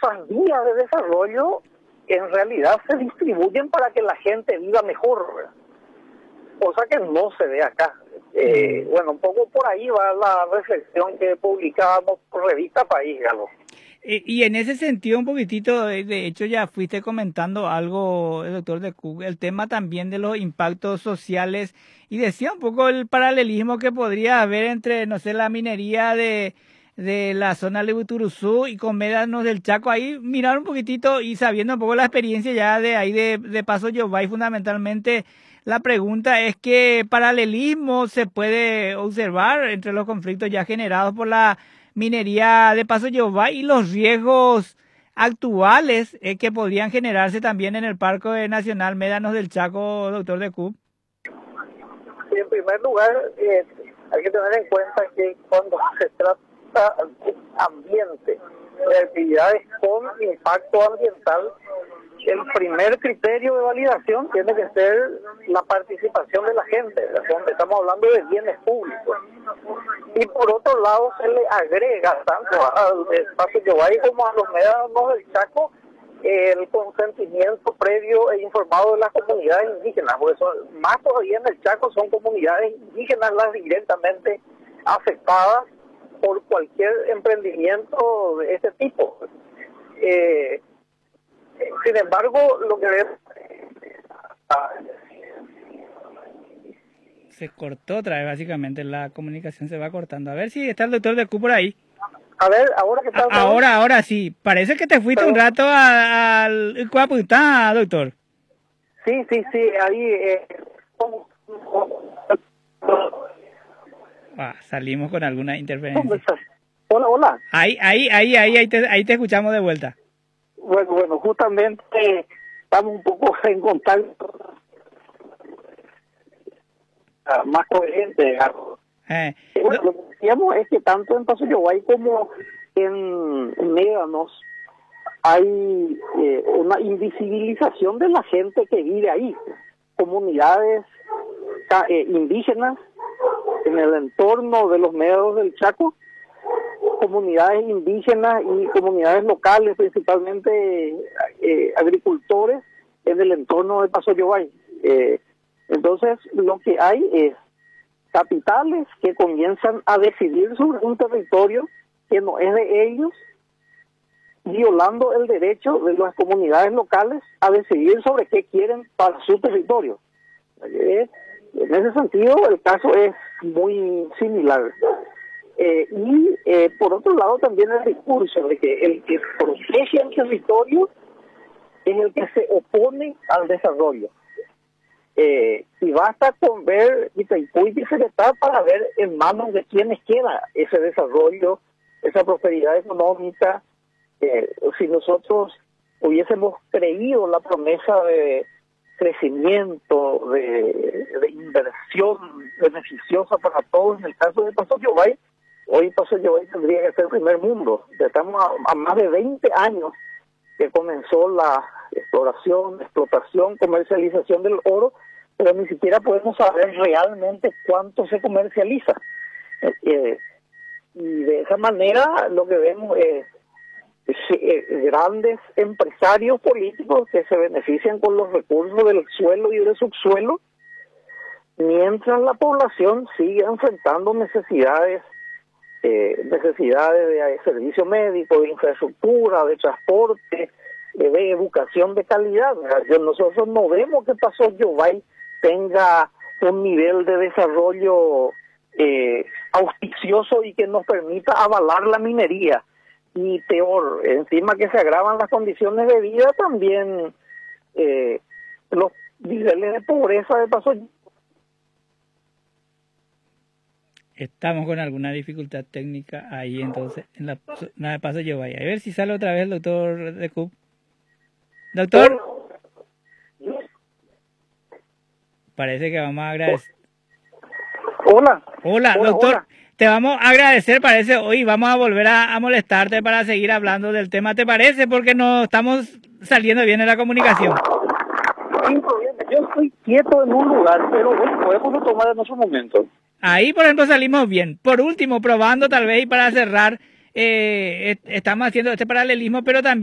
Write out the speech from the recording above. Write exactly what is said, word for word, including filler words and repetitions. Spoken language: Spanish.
famosas vías de desarrollo en realidad se distribuyen para que la gente viva mejor, ¿verdad? Cosa que no se ve acá. Eh, bueno, un poco por ahí va la reflexión que publicábamos por Revista País, Galo. Y, y en ese sentido, un poquitito, de hecho ya fuiste comentando algo, el doctor de Cook, el tema también de los impactos sociales, y decía un poco el paralelismo que podría haber entre, no sé, la minería de, de la zona de Buturuzú y con Médanos del Chaco. Ahí mirar un poquitito y sabiendo un poco la experiencia ya de ahí de, de Paso Yobay, fundamentalmente, la pregunta es qué paralelismo se puede observar entre los conflictos ya generados por la minería de Paso Yobay y los riesgos actuales eh, que podrían generarse también en el Parque Nacional Médanos del Chaco, doctor de Cook. Sí, en primer lugar, eh, hay que tener en cuenta que cuando se trata de ambiente, de actividades con impacto ambiental, el primer criterio de validación tiene que ser la participación de la gente, donde estamos hablando de bienes públicos. Y por otro lado se le agrega tanto al Paso Yobay como a los Médanos del Chaco el consentimiento previo e informado de las comunidades indígenas. Por eso, más todavía en el Chaco son comunidades indígenas las directamente afectadas por cualquier emprendimiento de este tipo. Eh, Sin embargo, lo que vemos... Se cortó otra vez, básicamente, la comunicación se va cortando. A ver si está el doctor de Cook por ahí. A ver, ahora que está... Ahora, ahora sí. Parece que te fuiste Pero... un rato al Cuaputá, doctor. Sí, sí, sí, ahí... Eh... Ah, salimos con alguna interferencia. Hola, hola. Ahí, ahí, ahí, ahí, ahí te, ahí te escuchamos de vuelta. Bueno, bueno, justamente estamos un poco en contacto uh, más coherente. Eh, bueno, lo que decíamos es que tanto en Paso Yobay como en Médanos hay eh, una invisibilización de la gente que vive ahí. Comunidades eh, indígenas en el entorno de los Médanos del Chaco, comunidades indígenas y comunidades locales, principalmente eh, agricultores en el entorno de Paso Yobay. Eh, entonces, lo que hay es capitales que comienzan a decidir sobre un territorio que no es de ellos, violando el derecho de las comunidades locales a decidir sobre qué quieren para su territorio. Eh, en ese sentido, el caso es muy similar. Eh, y eh, por otro lado también el discurso de que el que protege el territorio es el que se opone al desarrollo. Eh, y basta con ver Itaipú y Piceretá para ver en manos de quienes queda ese desarrollo, esa prosperidad económica. Eh, si nosotros hubiésemos creído la promesa de crecimiento, de, de inversión beneficiosa para todos, en el caso de Paso Yobay, hoy Paso Yobay tendría que ser primer mundo. Estamos a, a más de veinte años que comenzó la exploración, explotación, comercialización del oro, pero ni siquiera podemos saber realmente cuánto se comercializa. Eh, y de esa manera lo que vemos es, es eh, grandes empresarios políticos que se benefician con los recursos del suelo y del subsuelo, mientras la población sigue enfrentando necesidades Eh, necesidades de servicio médico, de infraestructura, de transporte, eh, de educación de calidad. Nosotros no vemos que Paso Yobay tenga un nivel de desarrollo eh, auspicioso y que nos permita avalar la minería. Y peor, encima que se agravan las condiciones de vida, también eh, los niveles de pobreza de Paso Yobay. Estamos con alguna dificultad técnica ahí, entonces, en la zona de Paso Yobay. A ver si sale otra vez el doctor de Cook. Doctor. Parece que vamos a agradecer. Hola. Hola, hola doctor. Hola. Te vamos a agradecer, parece, hoy vamos a volver a, a molestarte para seguir hablando del tema, ¿te parece? Porque no estamos saliendo bien en la comunicación. Sin problema, yo estoy quieto en un lugar, pero bueno, podemos tomar en otro momento. Ahí, por ejemplo, salimos bien. Por último, probando tal vez y para cerrar, eh, estamos haciendo este paralelismo, pero también